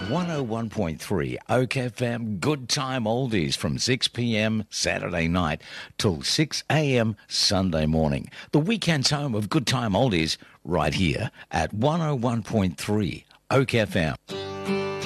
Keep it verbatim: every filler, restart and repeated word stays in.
one oh one point three Oak F M, Good Time Oldies from six p.m. Saturday night till six a.m. Sunday morning. The weekend's home of Good Time Oldies right here at one oh one point three Oak F M.